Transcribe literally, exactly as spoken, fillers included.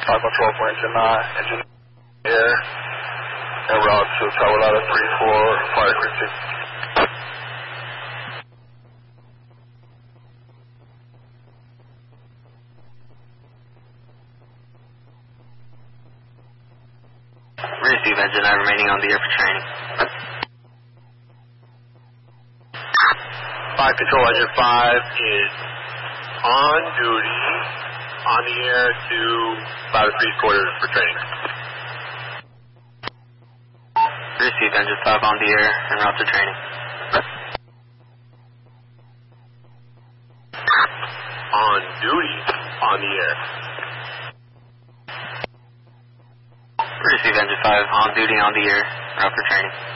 five control for engine nine, engine air, en route to Tawalada three four, fire critique. Receive engine nine remaining on the air for training. Five control, engine five is on duty, on the air to about three quarters for training. Receive engine five on the air en route to training. On duty, on the air. Receive engine five on duty on the air en route for training.